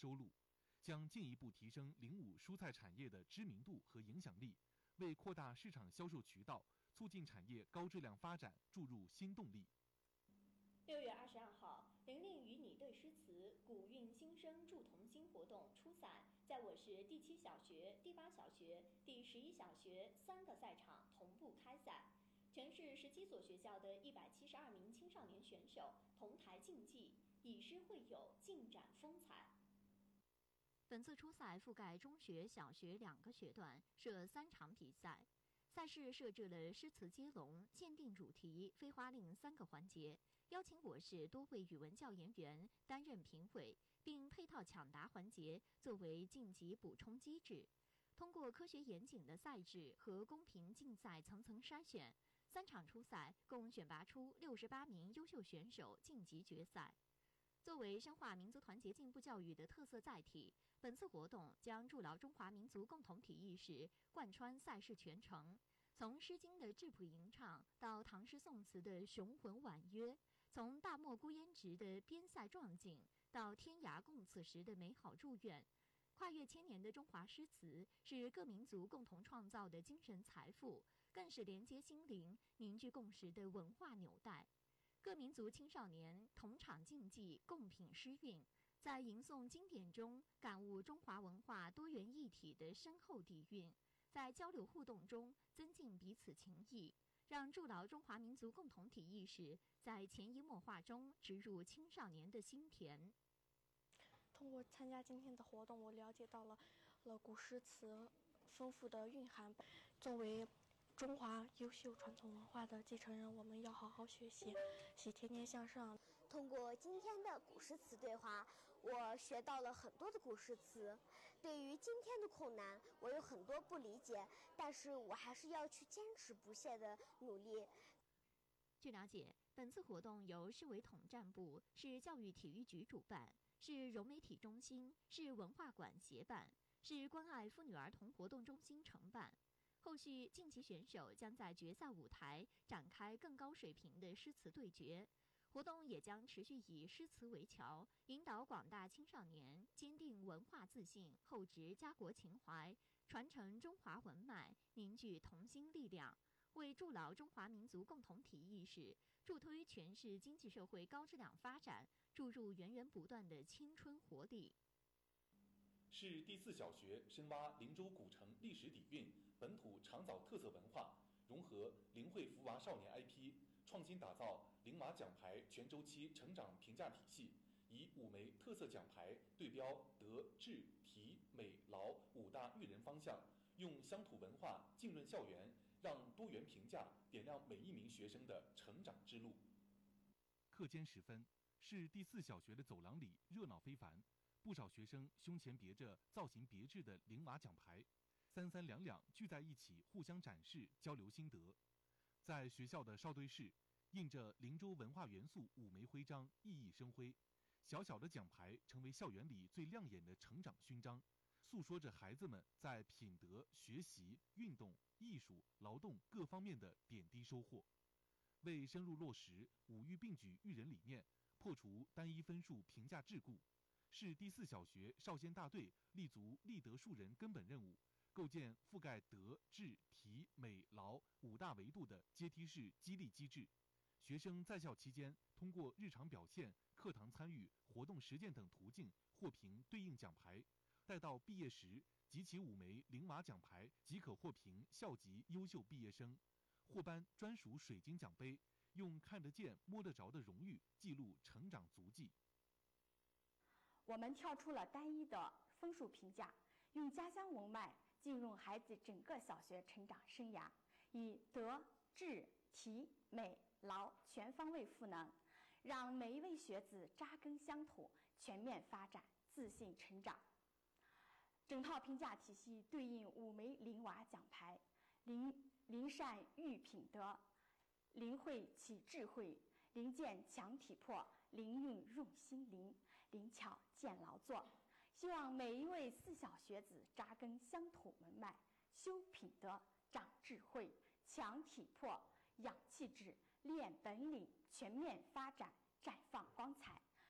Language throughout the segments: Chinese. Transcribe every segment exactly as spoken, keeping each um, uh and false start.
收入，将进一步提升灵武蔬菜产业的知名度和影响力，为扩大市场销售渠道、促进产业高质量发展注入新动力。 六月二十二号，玲玲与你对诗词古韵新生助童心活动初赛，在我市第七小学、第八小学、第十一小学三个赛场同步开赛。全市十七所学校的一百七十二名青少年选手同台竞技，以诗会友，尽展风采。 本次初赛覆盖中学、小学两个学段，设三场比赛。赛事设置了诗词接龙、限定主题、飞花令三个环节，邀请我市多位语文教研员担任评委，并配套抢答环节作为晋级补充机制。通过科学严谨的赛制和公平竞赛层层筛选，三场初赛共选拔出六十八名优秀选手晋级决赛。作为深化民族团结进步教育的特色载体，本次活动将筑牢中华民族共同体意识贯穿赛事全程。从《诗经》的质朴吟唱到唐诗宋词的雄浑婉约，从大漠孤烟直的边塞壮景到天涯共此时的美好祝愿，跨越千年的中华诗词是各民族共同创造的精神财富，更是连接心灵、凝聚共识的文化纽带。各民族青少年同场竞技，共品诗韵，在吟诵经典中感悟中华文化多元一体的深厚底蕴，在交流互动中增进彼此情谊，让筑牢中华民族共同体意识在潜移默化中植入青少年的心田。 通过参加今天的活动，我了解到了了古诗词丰富的蕴含。作为中华优秀传统文化的继承人，我们要好好学习，喜天天向上。 通过今天的古诗词对话，我学到了很多的古诗词。对于今天的困难，我有很多不理解，但是我还是要去坚持不懈的努力。 据了解，本次活动由市委统战部、市教育体育局主办，市融媒体中心、市文化馆协办，市关爱妇女儿童活动中心承办。后续晋级选手将在决赛舞台展开更高水平的诗词对决。活动也将持续以诗词为桥，引导广大青少年坚定文化自信，厚植家国情怀，传承中华文脉，凝聚同心力量，为筑牢中华民族共同体意识，助推全市经济社会高质量发展，注入源源不断的青春活力。 市第四小学深挖灵州古城历史底蕴、本土长早特色文化，融合灵慧福娃少年 I P， 创新打造灵娃奖牌全周期成长评价体系，以五枚特色奖牌对标德、智、体、美、劳五大育人方向，用乡土文化浸润校园，让多元评价点亮每一名学生的成长之路。课间时分，市第四小学的走廊里热闹非凡。不少学生胸前别着造型别致的灵娃奖牌，三三两两聚在一起，互相展示交流心得。在学校的哨队室，印着灵州文化元素五枚徽章，熠熠生辉。小小的奖牌成为校园里最亮眼的成长勋章，诉说着孩子们在品德、学习、运动、艺术、劳动各方面的点滴收获。为深入落实五育并举育人理念，破除单一分数评价桎梏，市第四小学少先大队立足立德树人根本任务，构建覆盖德、智、体、美、劳五大维度的阶梯式激励机制。学生在校期间，通过日常表现、课堂参与、活动实践等途径获评对应奖牌，待到毕业时，集齐五枚灵娃奖牌即可获评校级优秀毕业生，获颁专属水晶奖杯，用看得见、摸得着的荣誉记录成长足迹。 我们跳出了单一的分数评价，用家乡文脉进入孩子整个小学成长生涯，以德、智、体、美、劳全方位赋能，让每一位学子扎根乡土，全面发展，自信成长。整套评价体系对应五枚灵娃奖牌：灵灵善育品德，灵慧启智慧，灵健强体魄，灵运润心灵，灵巧健劳作。希望每一位四小学子扎根乡土文脉，修品德，长智慧，强体魄，养气质，练本领，全面发展，绽放光彩。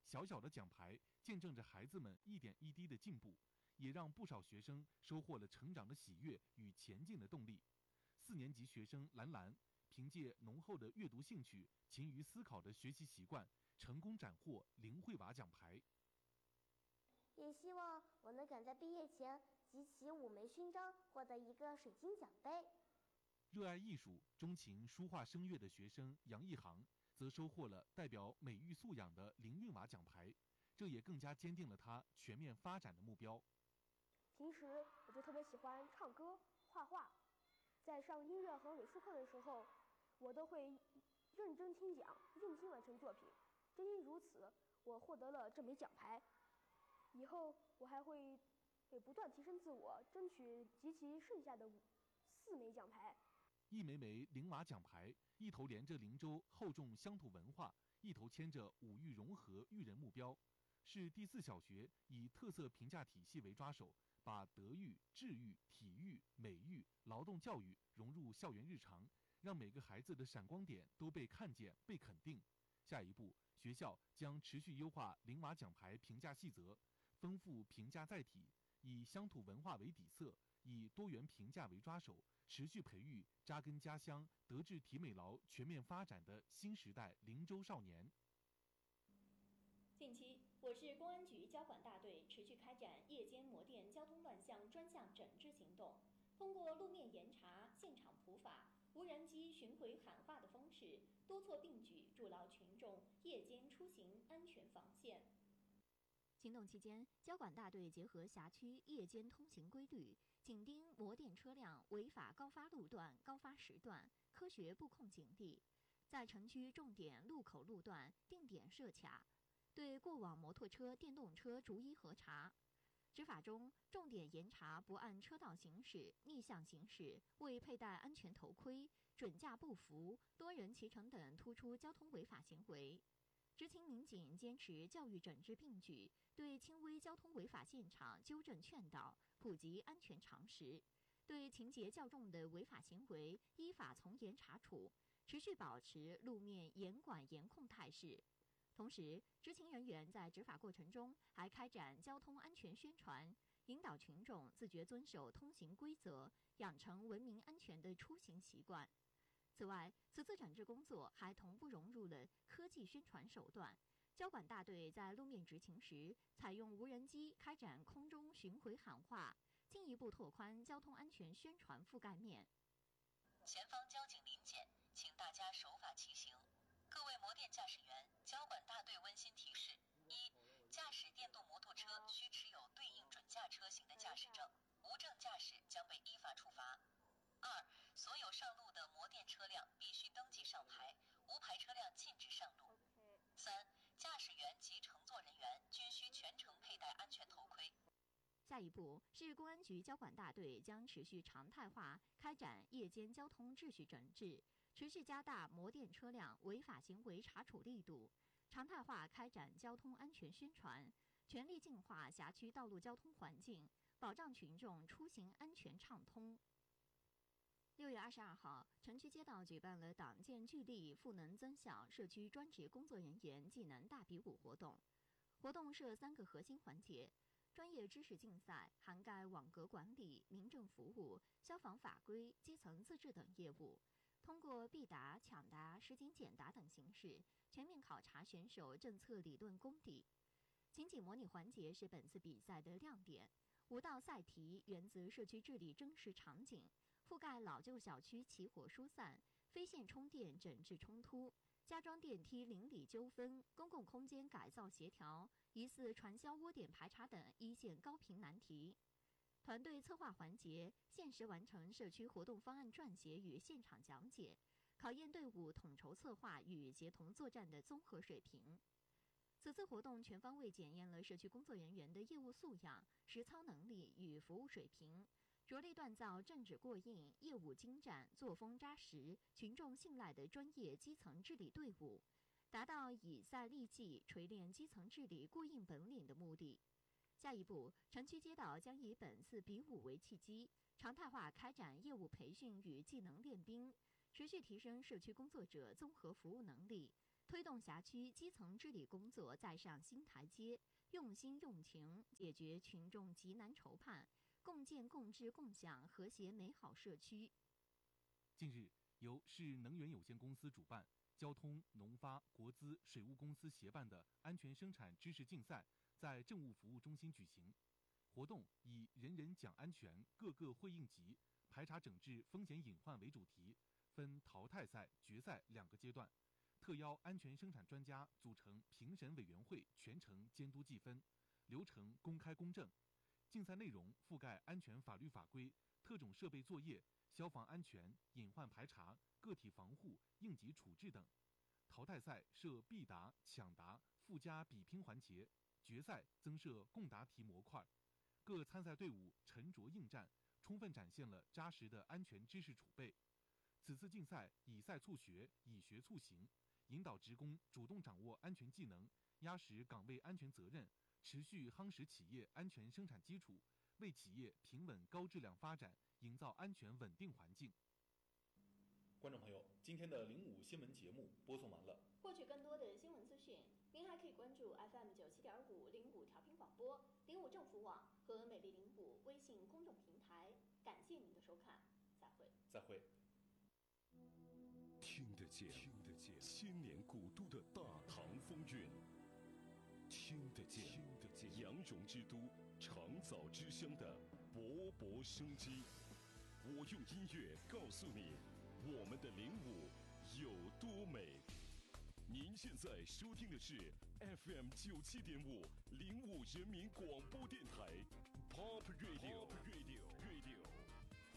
小小的奖牌见证着孩子们一点一滴的进步，也让不少学生收获了成长的喜悦与前进的动力。四年级学生兰兰凭借浓厚的阅读兴趣、勤于思考的学习习惯，成功斩获林慧娃奖牌。 也希望我能赶在毕业前集齐五枚勋章，获得一个水晶奖杯。 热爱艺术、钟情书画声乐的学生杨一航，则收获了代表美育素养的林韵娃奖牌，这也更加坚定了他全面发展的目标。 平时我就特别喜欢唱歌、画画，在上音乐和美术课的时候，我都会认真听讲，用心完成作品。正因如此，我获得了这枚奖牌。以后我还会不断提升自我，争取集齐剩下的五四枚奖牌。 一枚枚林娃奖牌，一头连着林州厚重乡土文化，一头牵着五育融合育人目标，是第四小学以特色评价体系为抓手，把德育、智育、体育、美育、劳动教育融入校园日常，让每个孩子的闪光点都被看见、被肯定。下一步，学校将持续优化林娃奖牌评价细则，丰富评价载体，以乡土文化为底色，以多元评价为抓手，持续培育扎根家乡、德智体美劳全面发展的新时代林州少年。 近期，我市公安局交管大队持续开展夜间摩电交通乱象专项整治行动，通过路面严查、现场普法、无人机巡回喊话的方式，多措并举，筑牢群众夜间出行安全防线。 行动期间，交管大队结合辖区夜间通行规律，紧盯摩电车辆违法高发路段、高发时段，科学布控警力，在城区重点路口路段定点设卡，对过往摩托车、电动车逐一核查。执法中，重点严查不按车道行驶、逆向行驶、未佩戴安全头盔、准驾不符、多人骑乘等突出交通违法行为。执勤民警坚持教育整治并举，对轻微交通违法现场纠正劝导，普及安全常识；对情节较重的违法行为，依法从严查处，持续保持路面严管严控态势。同时，执勤人员在执法过程中还开展交通安全宣传，引导群众自觉遵守通行规则，养成文明安全的出行习惯。此外，此次整治工作还同步融入了科技宣传手段。交管大队在路面执勤时，采用无人机开展空中巡回喊话，进一步拓宽交通安全宣传覆盖面。 前方交警临检，请大家守法骑行。各位摩电驾驶员，交管大队温馨提示：一、驾驶电动摩托车需持有对应准驾车型的驾驶证，无证驾驶将被依法处罚。二、所有上路的摩电车辆必须登记上牌，无牌车辆禁止上路。三、驾驶员及乘坐人员均需全程佩戴安全头盔。 下一步，市公安局交管大队将持续常态化开展夜间交通秩序整治，持续加大摩电车辆违法行为查处力度，常态化开展交通安全宣传，全力净化辖区道路交通环境，保障群众出行安全畅通。六月二十二号，城区街道举办了党建聚力、赋能增效社区专职工作人员技能大比武活动。活动设三个核心环节：专业知识竞赛，涵盖网格管理、民政服务、消防法规、基层自治等业务。通过必答、抢答、实景简答等形式，全面考察选手政策理论功底。情景模拟环节是本次比赛的亮点，五道赛题源自社区治理真实场景，覆盖老旧小区起火疏散、非线充电整治冲突、加装电梯邻里纠纷、公共空间改造协调、疑似传销窝点排查等一线高频难题。团队策划环节，限时完成社区活动方案撰写与现场讲解，考验队伍统筹策划与协同作战的综合水平。此次活动全方位检验了社区工作人员的业务素养、实操能力与服务水平，着力锻造政治过硬、业务精湛、作风扎实、群众信赖的专业基层治理队伍，达到以赛立绩、锤炼基层治理过硬本领的目的。下一步，城区街道将以本次比武为契机，常态化开展业务培训与技能练兵，持续提升社区工作者综合服务能力， 推动辖区基层治理工作再上新台阶，用心用情解决群众急难愁盼，共建共治共享和谐美好社区。 近日，由市能源有限公司主办、交通、农发、国资、水务公司协办的安全生产知识竞赛在政务服务中心举行。活动以“人人讲安全，个个会应急，排查整治风险隐患”为主题，分淘汰赛、决赛两个阶段。特邀安全生产专家组成评审委员会，全程监督计分，流程公开公正。竞赛内容覆盖安全法律法规、特种设备作业、消防安全、隐患排查、个体防护、应急处置等。淘汰赛设必答、抢答、附加比拼环节，决赛增设共答题模块。各参赛队伍沉着应战，充分展现了扎实的安全知识储备。此次竞赛以赛促学，以学促行，引导职工主动掌握安全技能，压实岗位安全责任，持续夯实企业安全生产基础，为企业平稳高质量发展营造安全稳定环境。观众朋友，今天的零五新闻节目播送完了。 获取更多的新闻资讯，您还可以关注 F M 九七点五零五调频广播、零五政府网和美丽零五微信公众平台。感谢您的收看，再会。 再会。 听得见，听得见千年古都的大唐风韵，听得见，听得见羊绒之都长枣之乡的勃勃生机。我用音乐告诉你，我们的灵武有多美。您现在收听的是 F M 九七点五零五人民广播电台 Pop Radio。